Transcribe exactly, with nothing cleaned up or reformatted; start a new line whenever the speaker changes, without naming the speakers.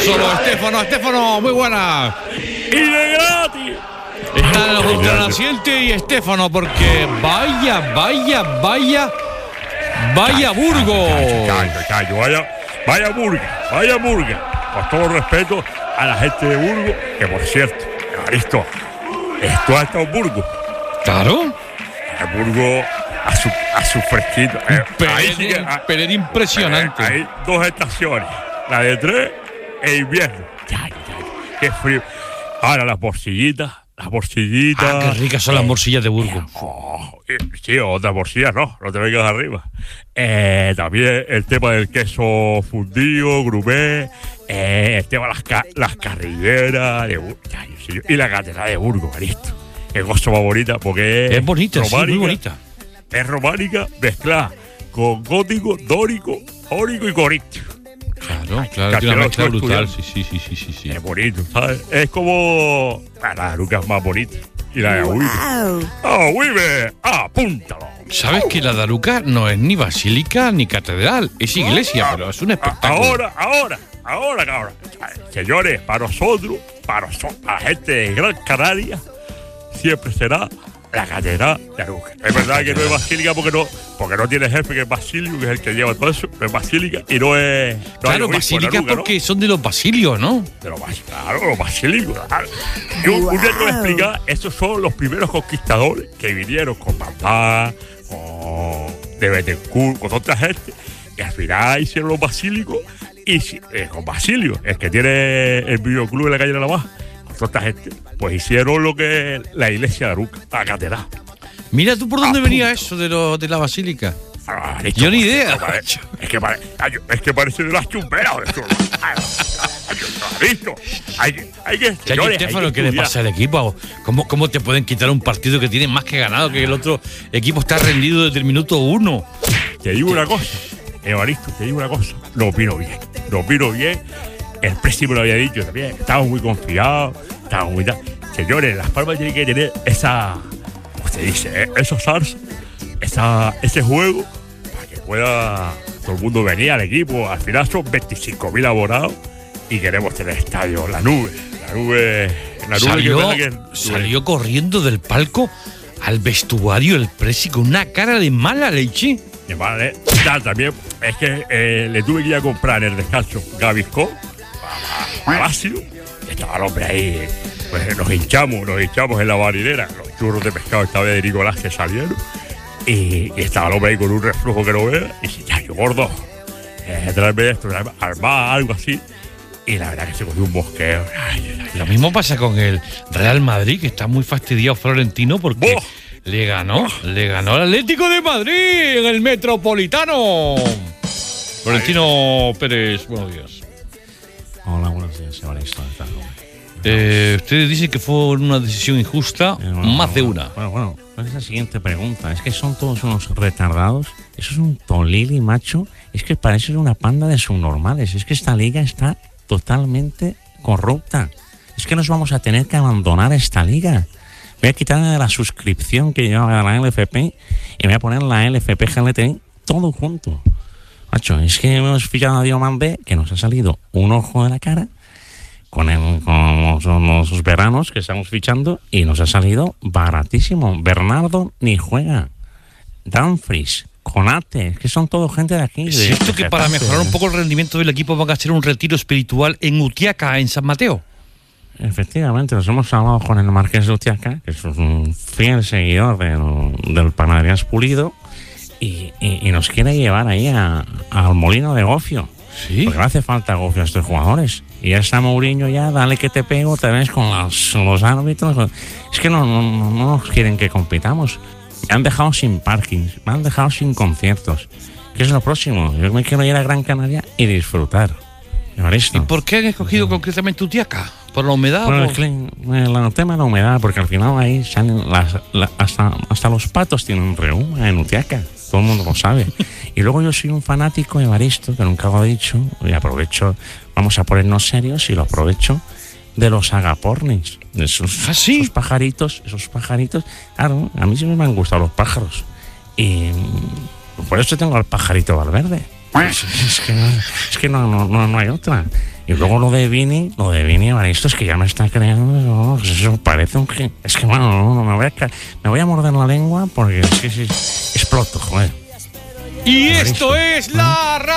solo. Estefano, Estefano, muy buena.
Y de gratis.
Están los ultranacientes y Estefano, porque vaya, vaya, vaya, vaya Burgos.
Callo, callo, vaya, vaya Burgos, vaya Burgos. Con todo respeto a la gente de Burgos, que por cierto, Evaristo, esto ha estado en Burgos.
Claro.
El Burgos a su, a su fresquito. Eh,
Pelé, sí que, Pelé impresionante.
Eh, hay dos estaciones, la de tres e invierno. Callo, callo, qué frío. Ahora las morcillitas. Las morcillitas.
Ah, qué ricas son las morcillas de Burgos.
Oh, sí, otras morcillas no, no te vengas arriba. Eh, también el tema del queso fundido, grumé, eh, el tema de las, ca las carrilleras de Burgos. Y la catedral de Burgos, Evaristo. Qué cosa más bonita, porque es,
es bonita,
románica,
sí, muy bonita.
Es románica mezclada con gótico, dórico, órico y corintio.
Claro, claro, tiene una mezcla brutal, sí, sí, sí, sí, sí, sí.
Es bonito, ¿sabes? Es como... La Daruca es más bonita. Y la de Agüime. ¡Ah, Agüime! ¡Apúntalo!
¿Sabes que la Daruca no es ni basílica ni catedral? Es iglesia, pero es un espectáculo.
Ahora, ahora, ahora, cabrón. Señores, para nosotros, para, nosotros, para la gente de Gran Canaria, siempre será la catedral de Daruca. Es verdad que no es basílica porque no, porque no tiene jefe, que es Basilio, que es el que lleva todo eso. No es basílica y no es... No
claro, basílica porque ¿no? Son de los basilios, ¿no?
De los basilios, claro, los basílicos. Claro. Yo wow. un día te voy a explicar, esos son los primeros conquistadores que vinieron con Papá, con de Betancourt, con otra gente, y al final hicieron los basílicos y eh, con Basilio, el que tiene el videoclub en la calle de la Baja. Otra gente, pues hicieron lo que es la iglesia de Daruca, la catedral.
Mira tú por dónde ah, venía eso de, lo, de la basílica. Ah, listo, yo ni idea.
Es que, pare, es que parece de las chumberas. Listo. Hay, hay que.
Señores, Estefano, ¿qué le pasa al equipo? ¿Cómo, ¿Cómo te pueden quitar un partido que tiene más que ganado, que el otro equipo está rendido desde el minuto uno?
Te digo una cosa, Evaristo, te digo una cosa. Lo opino bien. Lo opino bien. El préstamo lo había dicho también. Estamos muy confiados. Estamos muy. Señores, Las Palmas tienen que tener esa. ¿Cómo se dice? ¿Eh? Esos salsa. Esa, ese juego. Para que pueda todo el mundo venir al equipo. Al final son veinticinco mil abonados. Y queremos tener estadio. La nube. La nube. La nube
salió,
que, que,
salió corriendo del palco al vestuario el Presi con una cara de mala leche.
De mala leche. También. Es que eh, le tuve que ir a comprar en el descanso Gaviscon. Palacio, estaba el hombre ahí, pues nos hinchamos, nos hinchamos en la marinera, los churros de pescado esta vez de Nicolás que salieron, y, y estaba el hombre ahí con un reflujo que no vea, y dice, ya, yo gordo, eh, tráeme esto, armar algo así, y la verdad que se cogió un bosqueo. Ay, ay, ay.
Lo mismo pasa con el Real Madrid, que está muy fastidiado Florentino porque
¡Oh!
le ganó, ¡Oh! le ganó al Atlético de Madrid en el Metropolitano. Florentino Pérez, buenos días.
Hola, buenos días, Evaristo.
Eh, ustedes dicen que fue una decisión injusta, eh, bueno, más de una.
Bueno, bueno, pues es la siguiente pregunta. Es que son todos unos retardados. Eso es un tolili, macho. Es que parece una panda de subnormales. Es que esta liga está totalmente corrupta. Es que nos vamos a tener que abandonar esta liga. Voy a quitarme de la suscripción que lleva a la L F P y me voy a poner la L F P G L T I todo junto. Macho, es que hemos fichado a Diomandé, que nos ha salido un ojo de la cara con, el, con los, los veranos que estamos fichando y nos ha salido baratísimo. Bernardo ni juega. Dumfries, Konate, es que son todo gente de aquí.
¿Es cierto que para mejorar un poco el rendimiento del equipo van a hacer un retiro espiritual en Utiaca, en San Mateo?
Efectivamente, nos hemos hablado con el Marqués de Utiaca, que es un fiel seguidor del, del Panaderías Pulido. Y, y, y nos quiere llevar ahí a, al molino de gofio.
Sí.
Porque no hace falta gofio a estos jugadores. Y ya está Mourinho, ya, dale que te pego, te ves con los, los árbitros. Es que no, no, no nos quieren que compitamos. Me han dejado sin parkings, me han dejado sin conciertos. ¿Qué es lo próximo? Yo me quiero ir a Gran Canaria y disfrutar.
¿Y por qué han escogido sí. concretamente Utiaca? ¿Por la humedad?
Bueno,
por...
el, el tema de la humedad, porque al final ahí salen las, la, hasta, hasta los patos tienen reuma en Utiaca. Todo el mundo lo sabe. Y luego yo soy un fanático de Evaristo, que nunca lo he dicho, y aprovecho, vamos a ponernos serios, y lo aprovecho, de los agapornis, de esos,
¿Ah, sí?
esos pajaritos, esos pajaritos. Claro, a mí sí me han gustado los pájaros. Y por eso tengo al pajarito Valverde. Es, es que, no, es que no, no, no, no hay otra. Y luego lo de Vini, lo de Vini Evaristo es que ya me está creando, no, eso parece un... que- Es que, bueno, no, no, me, voy a, ca- me voy a morder la lengua porque es que sí, exploto, joder.
Y
Evaristo,
esto es la